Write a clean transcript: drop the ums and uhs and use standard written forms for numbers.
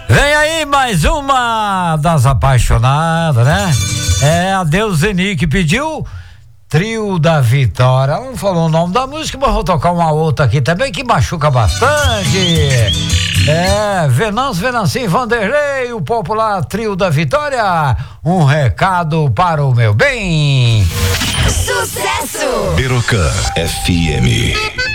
Vem aí mais uma das apaixonadas, né? É a Deuseni que pediu Trio da Vitória. Ela não falou o nome da música, mas vou tocar uma outra aqui também que machuca bastante. Venancinho Vanderlei, o popular Trio da Vitória. Um recado para o meu bem. Sucesso! Birocan FM.